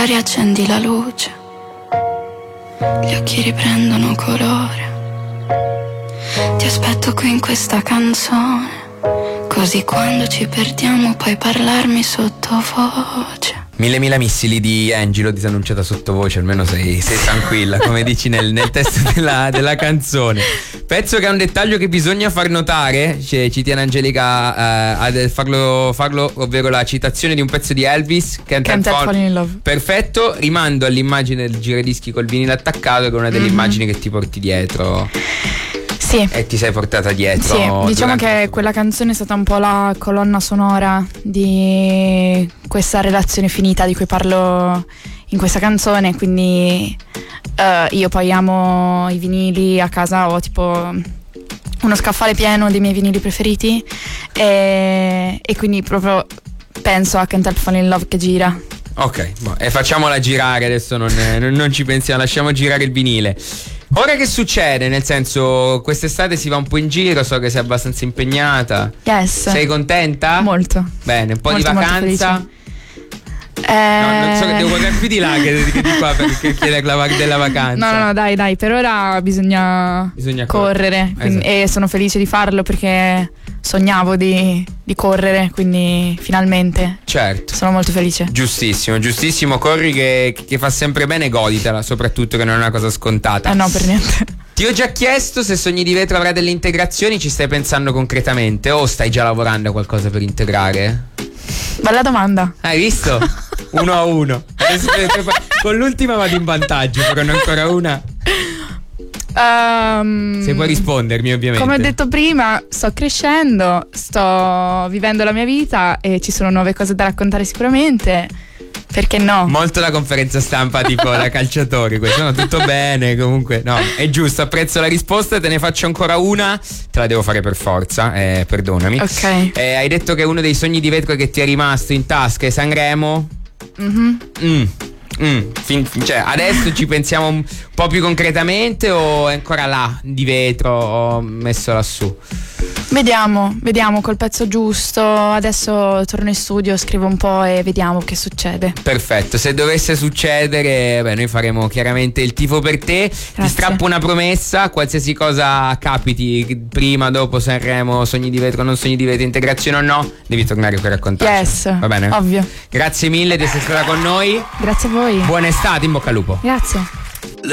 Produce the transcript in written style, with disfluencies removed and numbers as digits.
riaccendi la luce, gli occhi riprendono colore. Ti aspetto qui in questa canzone, così quando ci perdiamo puoi parlarmi sottovoce. Mille missili di Angelo disannunciata sottovoce, almeno sei tranquilla, come dici nel testo della canzone. Pezzo che ha un dettaglio che bisogna far notare, ci tiene Angelica a farlo, ovvero la citazione di un pezzo di Elvis, Can't Help Falling in Love. Perfetto, rimando all'immagine del giradischi col vinile attaccato, che è una delle immagini che ti porti dietro. Sì. E ti sei portata dietro. Sì, diciamo che quella canzone è stata un po' la colonna sonora di questa relazione finita di cui parlo in questa canzone, quindi io poi amo i vinili, a casa ho tipo uno scaffale pieno dei miei vinili preferiti e quindi proprio penso a Can't Help Falling in Love che gira. Ok, e facciamola girare adesso, non ci pensiamo, lasciamo girare il vinile. Ora che succede? Nel senso, quest'estate si va un po' in giro, so che sei abbastanza impegnata. Yes. Sei contenta? Molto. Bene, un po' molto, di vacanza? No, non so che devo guardare più di là che di qua perché chiedere della vacanza. No, dai, per ora bisogna correre, quindi, esatto. E sono felice di farlo perché sognavo di correre, quindi finalmente. Certo. Sono molto felice. Giustissimo, corri che fa sempre bene, goditela, soprattutto che non è una cosa scontata. No, per niente. Ti ho già chiesto se Sogni di Vetro avrà delle integrazioni, ci stai pensando concretamente o stai già lavorando a qualcosa per integrare? Bella domanda. Hai visto? 1-1. Adesso con l'ultima vado in vantaggio, però non ancora una. Se puoi rispondermi, ovviamente. Come ho detto prima, sto crescendo, sto vivendo la mia vita e ci sono nuove cose da raccontare sicuramente. Perché no? Molto la conferenza stampa tipo da calciatori, questo no, tutto bene, comunque no, è giusto, apprezzo la risposta, te ne faccio ancora una, te la devo fare per forza, perdonami. Ok. Hai detto che uno dei sogni di vetro che ti è rimasto in tasca è Sanremo? Cioè, adesso ci pensiamo un po' più concretamente o è ancora là di vetro, ho messo lassù? Vediamo col pezzo giusto. Adesso torno in studio, scrivo un po' e vediamo che succede. Perfetto, se dovesse succedere, noi faremo chiaramente il tifo per te. Grazie. Ti strappo una promessa, qualsiasi cosa capiti, prima, dopo Sanremo, sogni di vetro, non sogni di vetro, integrazione o no, devi tornare qui a raccontarci. Yes, va bene? Ovvio. Grazie mille di essere stata con noi. Grazie a voi. Buona estate, in bocca al lupo. Grazie.